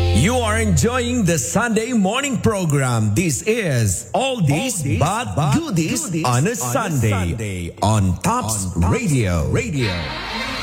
You are enjoying the Sunday morning program. This is Oldies but Goodies on a Sunday on Tops Radio.